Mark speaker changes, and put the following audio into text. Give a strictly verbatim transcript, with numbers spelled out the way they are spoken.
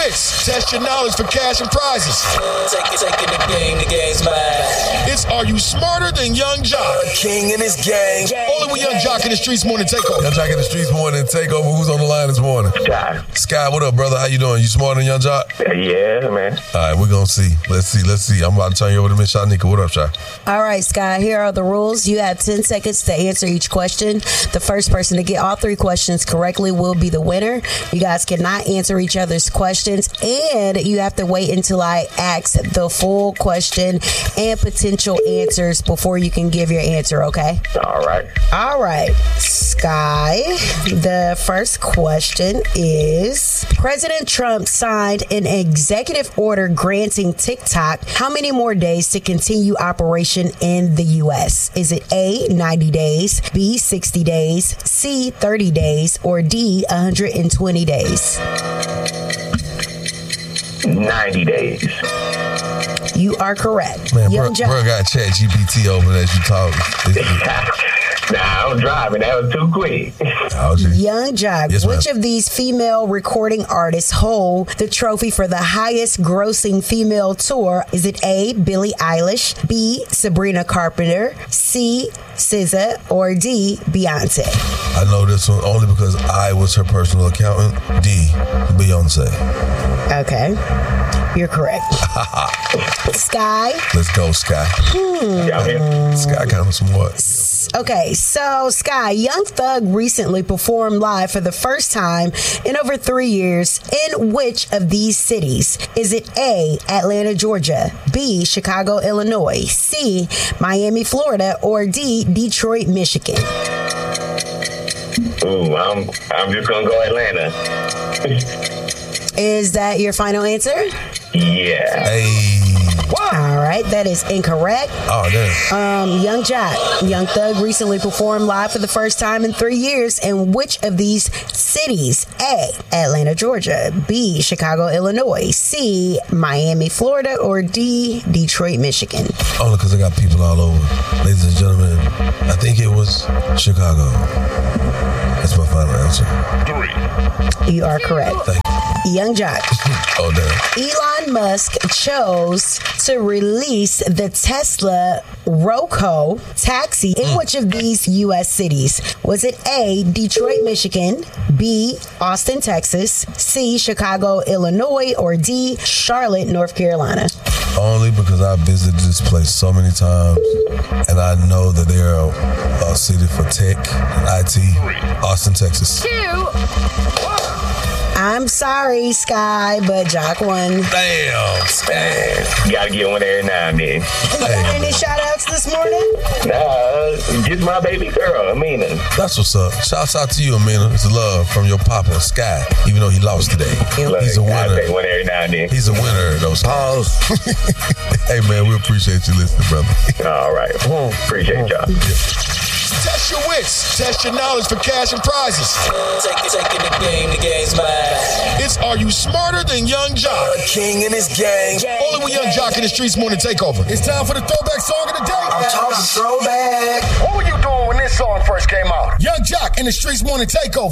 Speaker 1: wits. Test your knowledge for cash and prizes.
Speaker 2: Take it, taking the game, the game's mine.
Speaker 1: It's Are You Smarter Than Young Jock?
Speaker 3: A king and his gang.
Speaker 1: Only with Young Jock in the Streets Morning Takeover.
Speaker 4: Young Jock in the Streets Morning Takeover. Who's on the line this morning?
Speaker 5: Sky.
Speaker 4: Sky, what up, brother? How you doing? You smarter than Young Jock?
Speaker 5: Yeah, man.
Speaker 4: All right, we're going to see. Let's see. Let's see. I'm about to turn you over to Miss Shanika. What up, Shy?
Speaker 6: All right, Sky, here are the rules. You have ten seconds to answer each question. The first person to get all three questions correctly will be the winner. You guys cannot answer each other's questions, and you have to wait until I ask the full question and potential answers before you can give your answer, okay?
Speaker 5: All right.
Speaker 6: All right, Sky. The first question is, President Trump signed an executive order granting TikTok how many more days to continue operation in the U S? Is it A, ninety days, B, sixty days, C, thirty days, or D, one hundred twenty days?
Speaker 5: ninety days.
Speaker 6: You are correct.
Speaker 4: Man,
Speaker 6: Young
Speaker 4: bro,
Speaker 6: Jock.
Speaker 4: bro got Chat G P T over as you talk.
Speaker 5: Nah, I was driving. That was too quick.
Speaker 4: Oh, geez.
Speaker 6: Young Jock,
Speaker 4: Yes,
Speaker 6: which
Speaker 4: ma'am.
Speaker 6: of these female recording artists hold the trophy for the highest grossing female tour? Is it A, Billie Eilish, B, Sabrina Carpenter, C, S Z A, or D, Beyonce?
Speaker 4: I know this one only because I was her personal accountant. D, Beyonce.
Speaker 6: Okay, you're correct. Sky?
Speaker 4: Let's go, Sky.
Speaker 5: Yeah, man.
Speaker 4: Sky kind of smart.
Speaker 6: Okay, so Sky, Young Thug recently performed live for the first time in over three years. In which of these cities? Is it A, Atlanta, Georgia, B, Chicago, Illinois, C, Miami, Florida, or D, Detroit, Michigan?
Speaker 5: Ooh, I'm I'm just gonna go Atlanta.
Speaker 6: Is that your final answer?
Speaker 5: Yeah.
Speaker 4: Hey.
Speaker 6: All right, that is incorrect.
Speaker 4: Oh, damn.
Speaker 6: Um, Young Jock, Young Thug recently performed live for the first time in three years. In which of these cities? A, Atlanta, Georgia, B, Chicago, Illinois, C, Miami, Florida, or D, Detroit, Michigan?
Speaker 4: Only because I got people all over. Ladies and gentlemen, I think it was Chicago. That's my final answer.
Speaker 5: Three.
Speaker 6: You are correct.
Speaker 4: Thank you.
Speaker 6: Young Jock.
Speaker 4: Oh, damn.
Speaker 6: Elon Musk chose to release the Tesla Roco taxi in which of these U S cities? Was it A, Detroit, Michigan, B, Austin, Texas, C, Chicago, Illinois, or D, Charlotte, North Carolina?
Speaker 4: Only because I visited this place so many times, and I know that they're a, a city for tech and I T. Austin, Texas.
Speaker 6: I'm sorry, Sky, but Jock won.
Speaker 4: Damn.
Speaker 5: Man, you gotta get one every now and then.
Speaker 4: Hey,
Speaker 6: Any shout outs this morning?
Speaker 5: Nah, just my baby girl, Amina.
Speaker 4: that's what's up. Shouts out to you, Amina. It's love from your papa, Sky, even though he lost today.
Speaker 5: Look,
Speaker 4: He's a
Speaker 5: gotta
Speaker 4: winner.
Speaker 5: take one every now and then.
Speaker 4: He's a winner, though. Pause. Hey, man, we appreciate you listening, brother.
Speaker 5: All right. Appreciate y'all.
Speaker 1: Test your wits. Test your knowledge for cash and prizes.
Speaker 2: Take it, taking the game, the game's mine.
Speaker 1: It's Are You Smarter Than Young Jock?
Speaker 3: A king and his gang.
Speaker 1: Only with Young Jock in the Streets Morning Takeover. It's time for the throwback song of the day.
Speaker 3: I'm talking throwback.
Speaker 1: What were you doing when this song first came out? Young Jock in the Streets Morning Takeover.